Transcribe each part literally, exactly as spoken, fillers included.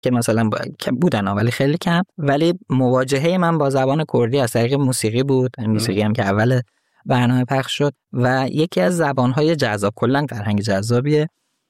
که مثلا که بودن ولی خیلی کم، ولی مواجهه من با زبان کردی از طریق موسیقی بود. موسیقی هم که اول برنامه پخش شد و یکی از زبان‌های جذاب، کلاً فرهنگ جذابیه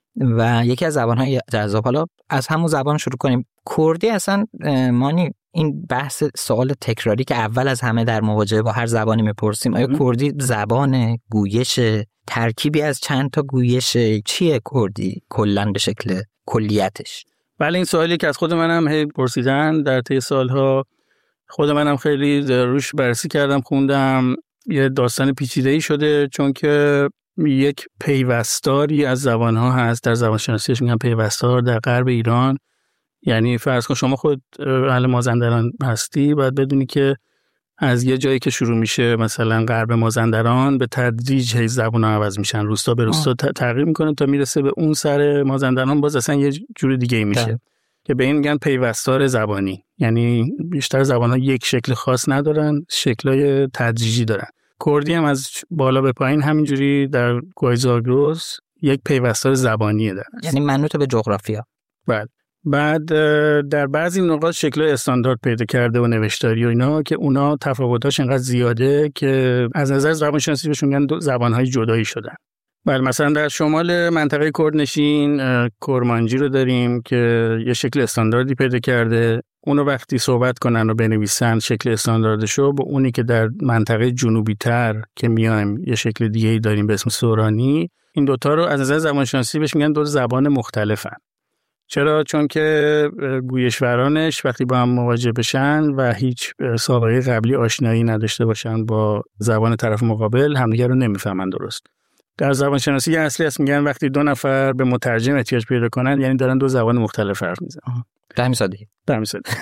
و یکی از زبان‌های جذاب. حالا از همون زبان شروع کنیم. کردی اصلا مانی این بحث سوال تکراری که اول از همه در مواجهه با هر زبانی میپرسیم، آیا کردی زبان، گویش، ترکیبی از چند تا گویش، چیه کردی کلاً به شکل کلیتش؟ بله این سوالی که از خود منم هی پرسیدن در طی سالها، خود منم خیلی روش بررسی کردم، خوندم. یه داستان پیچیده‌ای شده چون که یک پیوستاری از زبان‌ها هست. در زبانشناسیش میگن پیوستار در غرب ایران. یعنی فرض کن شما خود اهل مازندران هستی، باید بدونی که از یه جایی که شروع میشه مثلا غرب مازندران به تدریج هی زبان‌ها عوض میشن، روستا به روستا تغییر میکنه تا میرسه به اون سر مازندران باز اصلا یه جور دیگه میشه ده. که به این میگن پیوستار زبانی. یعنی بیشتر زبان‌ها یک شکل خاص ندارن، شکل‌های تدریجی دارن. کردی هم از بالا به پایین همینجوری در گویزاگرس یک پیوستار زبانیه داره، یعنی منوط به جغرافیا. بعد بعد در بعضی نقاط شکل‌های استاندارد پیدا کرده و نوشتاری و اینا که اونا تفاوتاش انقدر زیاده که از نظر زبانشناسی بهشون میگن زبان‌های جدایی شدن. بله مثلا در شمال منطقه کردنشین کرمانجی رو داریم که یه شکل استانداردی پیدا کرده. اونو وقتی صحبت کنن و بنویسن شکل استانداردشو با اونی که در منطقه جنوبی تر که میایم یه شکل دیگه‌ای داریم به اسم سورانی، این دوتا رو از نظر زبانشناسی بهش میگن دو زبان مختلفن. چرا؟ چون که گویشورانش وقتی با هم مواجه بشن و هیچ سابقه قبلی آشنایی نداشته باشن با زبان طرف مقابل، همدیگه رو نمیفهمن درست. در زبانشناسی اصلی هست میگن وقتی دو نفر به مترجم احتیاج پیدا کنن یعنی دارن دو زبان مختلف حرف میزنن. به همین سادگی. به همین سادگی.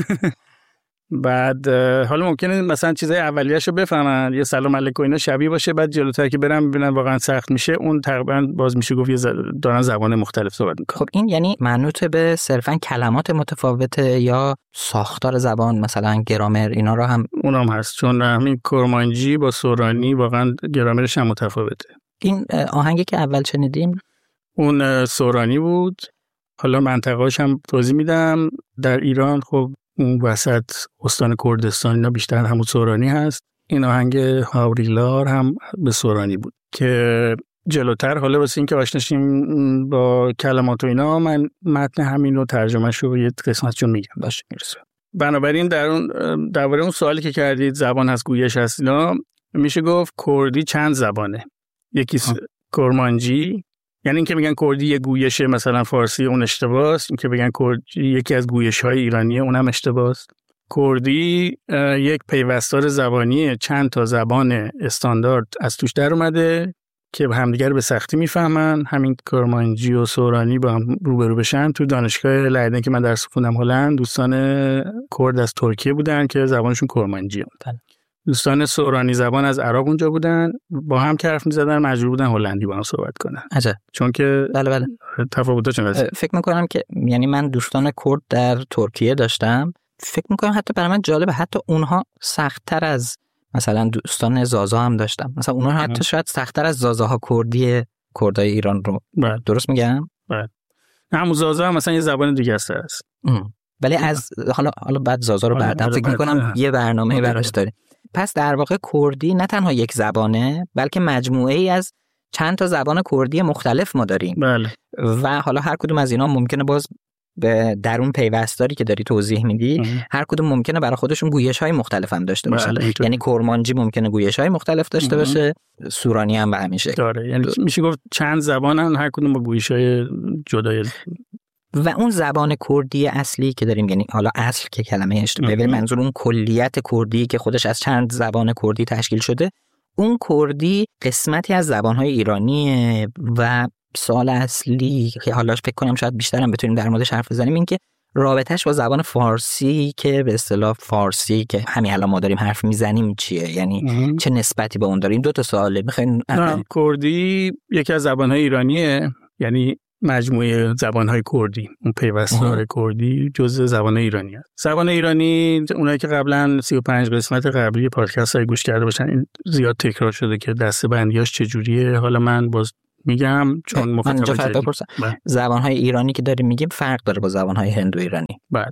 بعد حالا ممکنه مثلا چیزای اولیه‌شو بفهمن، یه سلام علیکم اینا شبیه باشه، بعد جلوتر که برن ببینن واقعا سخت میشه، اون تقریبا باز میشه گفت یه دارن زبان مختلف صحبت میکنن. خب این یعنی منوط به صرفا کلمات متفاوته یا ساختار زبان، مثلا گرامر اینا رو هم اونام هست؟ چون همین کرمانجی با سورانی واقعا گرامرش هم متفاوته. این آهنگی که اول شنیدیم اون سورانی بود. حالا منطقه‌اش هم توضیح میدم. در ایران خب اون وسط استان کردستان اینا بیشتر همون سورانی هست. این آهنگ هاوریلار هم به سورانی بود که جلوتر حالا واسه این که آشناشیم با کلمات و اینا من متن همین رو ترجمهش رو یه قسمتشون میگم باشه میرسه. بنابراین در اون درباره اون سوالی که کردید زبان هست گویش هست اینا، میشه گفت کردی چند زبانه. یکی کرمانجی، یعنی این که میگن کردی یه گویشه مثلا فارسی اون اشتباهه، این که بگن کردی یکی از گویش‌های ایرانیه اونم اشتباهه. کردی یک پیوستار زبانیه، چند تا زبان استاندارد از توش در اومده که همدیگر به سختی میفهمن. همین کرمانجی و سورانی با هم روبرو بشن. تو دانشگاه لایدن که من درس خوندم هلند، دوستان کرد از ترکیه بودن که زبانشون کرمانجیه. دوستان سورانی زبان از عراق اونجا بودن، با هم که حرف می‌زدن مجبور بودن هلندی با هم صحبت کنن. عجب. چون که بله بله تفاوت‌ها چقدر. فکر می‌کنم که یعنی من دوستان کرد در ترکیه داشتم، فکر می‌کنم حتی برای من جالبه حتی اونها سخت‌تر از مثلا دوستان زازا هم داشتم. مثلا اونها حتی شاید سخت‌تر از زازاها کردی کردای ایران رو. بله. درست میگم؟ بله. همون زازا هم مثلا یه زبان دیگه است. ولی از حالا حالا بعد زازا رو بعدا فکر می‌کنم یه برنامه‌ای براش داریم. پس در واقع کردی نه تنها یک زبانه بلکه مجموعه ای از چند تا زبان کردی مختلف ما داریم. بله. و حالا هر کدوم از اینا ممکنه باز به درون پیوستاری که داری توضیح میدی اه. هر کدوم ممکنه برای خودشون گویش‌های مختلف هم داشته باشه. بله. یعنی کرمانجی ممکنه گویش‌های مختلف داشته اه. باشه، سورانی هم به همین شکل داره. یعنی میشه گفت چند زبانن هر کدوم با گویش‌های جدایی. و اون زبان کردی اصلی که داریم، یعنی حالا اصل که کلمه اشتباهه ولی منظور اون کلیت کردی که خودش از چند زبان کردی تشکیل شده، اون کردی قسمتی از زبان‌های ایرانیه. و سوال اصلی که حالا فکر کنم شاید بیشتر هم بتونیم در موردش حرف بزنیم این که رابطه‌اش با زبان فارسی که به اصطلاح فارسی که همین الان ما داریم حرف میزنیم چیه، یعنی اه. چه نسبتی با اون داریم؟ دو تا سواله. می‌خواین کردی یکی از زبان‌های ایرانیه، یعنی مجموعه زبان‌های کردی، اون پیوستار کردی جزء زبان ایرانی است. زبان ایرانی اونایی که قبلا سی و پنج قسمت قبلی پادکست های گوش کرده باشن این زیاد تکرار شده که دسته‌بندیاش چجوریه. حالا من باز میگم چون مخاطب زبان‌های ایرانی که داریم میگیم فرق داره با زبان‌های هندو ایرانی. بعد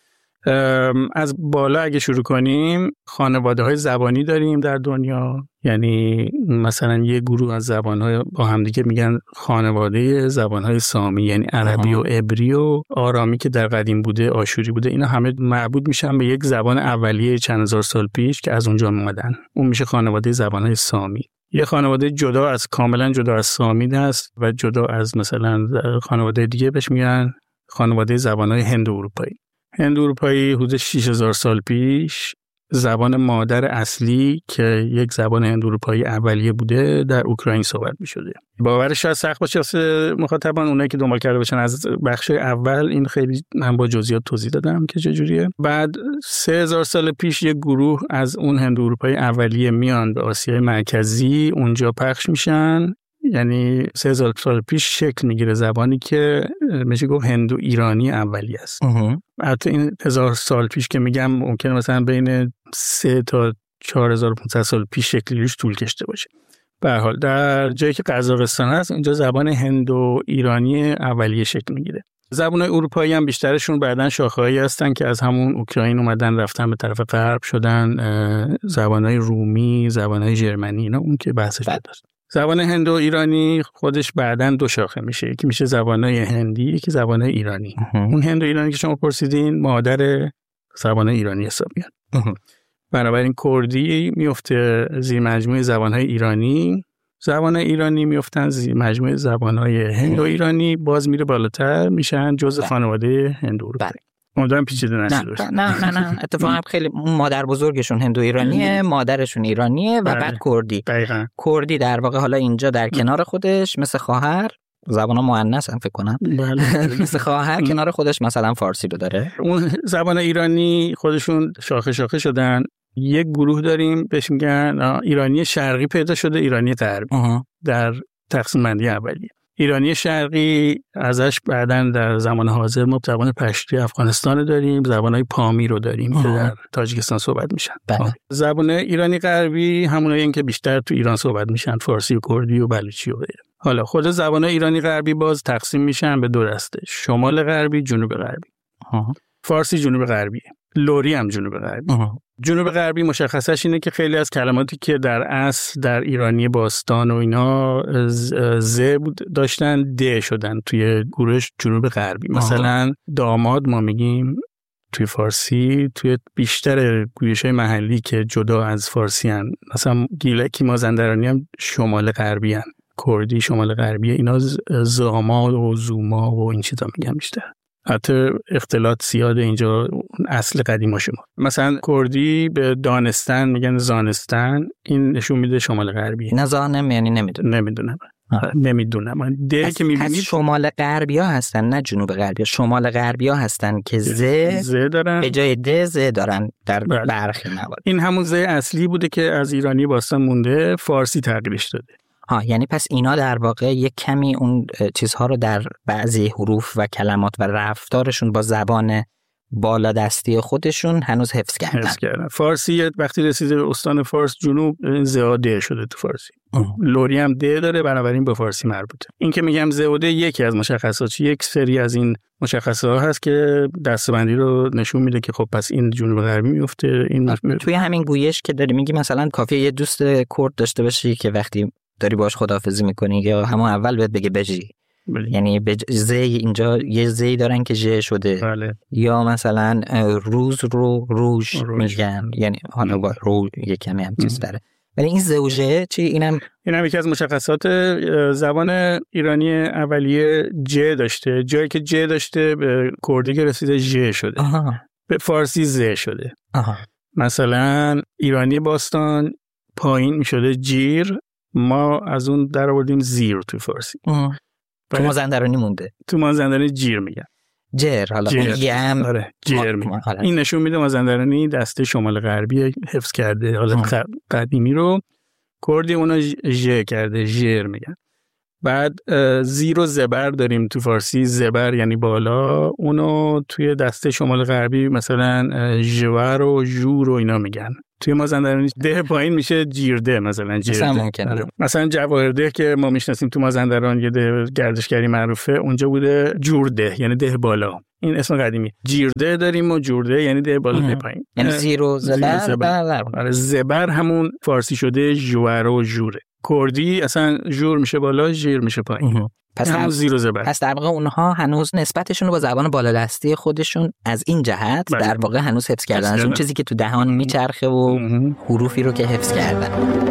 از بالا اگه شروع کنیم خانواده‌های زبانی داریم در دنیا، یعنی مثلا یه گروه از زبان‌های با همدیگه میگن خانواده زبان‌های سامی، یعنی عربی و عبری و آرامی که در قدیم بوده، آشوری بوده، اینا همه مربوط میشن به یک زبان اولیه چند هزار سال پیش که از اونجا اومدن. اون میشه خانواده زبان‌های سامی. یه خانواده جدا از کاملا جدا از سامی هست و جدا از مثلا خانواده دیگه بهش میگن خانواده زبان‌های هند اروپایی. هند اروپایی حدود شش هزار سال پیش زبان مادر اصلی که یک زبان هند اروپایی اولیه بوده در اوکراین صحبت می‌شده. باورش شاید سخت باشه واسه مخاطبان، اونایی که دنبال کرده باشن از بخش اول این خیلی من با جزئیات توضیح دادم که چجوریه. بعد سه هزار سال پیش یک گروه از اون هند اروپایی اولیه میان به آسیای مرکزی، اونجا پخش میشن، یعنی سه هزار سال پیش شکل میگیره زبانی که میشه گفت هندو ایرانی اولیه است. البته این هزار سال پیش که میگم ممکنه مثلا بین سه تا چهار هزار و پانصد سال پیش شکلیش طول کشیده باشه. به هر حال در جایی که قزاقستان هست اینجا زبان هندو ایرانی اولیه شکل میگیره. زبان‌های اروپایی هم بیشترشون بعدن شاخه‌هایی هستن که از همون اوکراین اومدن رفتن به طرف غرب شدن، زبان‌های رومی، زبان‌های ژرمنی، اینا اون که بحثش داشت. زبان هندو ایرانی خودش بعداً دو شاخه میشه، یکی میشه زبان‌های هندی، یکی زبان‌های ایرانی. اون هندو ایرانی که شما پرسیدین مادر زبان‌های ایرانی حساب میاد. بنابراین کردی میفته زیر مجموعه زبان‌های ایرانی، زبان‌های ایرانی میفتن زیر مجموعه زبان‌های هندو ایرانی، باز میره بالاتر میشن جزء خانواده هندو اروپایی. اونم پیچیده نشه. نه نه نه نه اتفاقا خیلی مادر بزرگشون هندو ایرانیه، مادرشون ایرانیه و بعد کردی. دقیقاً. کردی در واقع حالا اینجا در کنار خودش مثل خواهر، زبانا مؤنث هم فکر کنم. بله. مثل خواهر کنار خودش مثلا فارسی رو داره. اون زبان ایرانی خودشون شاخه شاخه شدن. یک گروه داریم بهش میگن ایرانی شرقی پیدا شده، ایرانی غربی. در تقسیم بندی اولیه. ایرانی شرقی ازش بعداً در زمان حاضر ما زبان پشتو افغانستان داریم، زبان‌های پامی رو داریم که در تاجیکستان صحبت میشن. زبان ایرانی غربی همونایی که بیشتر تو ایران صحبت میشن، فارسی و کردی و بلوچی و غیره. حالا خود زبان‌های ایرانی غربی باز تقسیم میشن به دو دسته، شمال غربی، جنوب غربی. فارسی جنوب غربی، لری هم جنوب غربی. جنوب غربی مشخصش اینه که خیلی از کلماتی که در اصل در ایرانی باستان و اینا ز بود داشتن د شدن توی گروه جنوب غربی. مثلا داماد ما میگیم توی فارسی، توی بیشتر گویش‌های محلی که جدا از فارسی هن، مثلا گیلکی مازندرانی هم شمال غربی هن، کردی شمال غربیه، اینا زاما و زوما و این چیزا میگن بیشتر. حتی اختلاط زیاده اینجا اصل قدیما شما. مثلا کردی به دانستان میگن زانستان، این نشون میده شمال غربیه. نه زانم یعنی نمیدونم. نمیدونم. نمیدونم. ده که میبینید شمال غربیا هستن نه جنوب غربیا. شمال غربیا هستن که ز ز دارن به جای د ز دارن در برخی موارد. این همون ز اصلی بوده که از ایرانی باستان مونده، فارسی تغییرش داده. ها یعنی پس اینا در واقع یک کمی اون چیزها رو در بعضی حروف و کلمات و رفتارشون با زبان بالا دستی خودشون هنوز حفظ کردن. حفظ کردن. فارسی وقتی رسیده به استان فارس جنوب زاده شده تو فارسی. لری هم د داره، بنابراین به فارسی مربوطه. این که میگم زاده یکی از مشخصات، یک سری از این مشخصات هست که دسته‌بندی رو نشون میده که خب پس این جنوب غربی میفته. این توی همین گویش که داری میگی مثلا کافیه یه دوست کرد داشته باشی که وقتی داری باش خداحافظی میکنی یا همون اول بهت بگه بجی، بله. یعنی بج... زی اینجا یه زی دارن که ژ شده، بله. یا مثلا روز رو روش, روش. میگن، یعنی حالا با رو یه کمی هم چیز داره، ولی این زوجه چی؟ اینم اینم یکی از مشخصات زبان ایرانی اولیه ج داشته، جایی که ج داشته به کردی که رسیده ژ شده. آها. به فارسی ز شده. آها. مثلا ایرانی باستان پایین میشده جیر، ما از اون در آوردیم زیر تو فارسی. تو مازندرانی مونده. تو مازندرانی جیر میگن. جیر حالا میگم. آره جیر میگن. این نشون میده مازندرانی دسته شمال غربی حفظ کرده، حالا قدیمی رو کردی اونا ژ کرده، ژر میگن. بعد زیر و زبر داریم تو فارسی، زبر یعنی بالا، اونو توی دسته شمال غربی مثلا ژور و ژور و اینا میگن. توی مازندرانی ده پایین میشه جیرده مثلا جیرده مثلا ممکنه مثلا جواهرده که ما میشناسیم تو مازندران یه ده گردشگری معروفه، اونجا بوده جورده یعنی ده بالا، این اسم قدیمی. جیرده داریم و جورده یعنی ده بالا ده پایین، یعنی زیر و زبر. آره زبر همون فارسی شده جوار و جوره. کردی اصلا جور میشه بالا، جیر میشه پایین. پس هم زیر و زبر. پس در واقع اونها هنوز نسبتشون رو با زبان بالادستی خودشون از این جهت بله. در واقع هنوز حفظ کردن، از اون چیزی که تو دهان میچرخه و حروفی رو که حفظ کردن.